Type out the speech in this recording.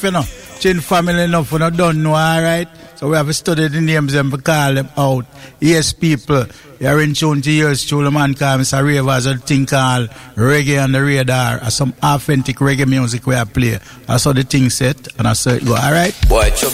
you know. Chin family enough, we don't know, alright? So we have to study the names and call them out. Yes, people, you're in tune to yours, truly man call Mr. Ravers, a thing called Reggae on the Radar, or some authentic reggae music we play. That's how the thing set, and that's how it go, alright?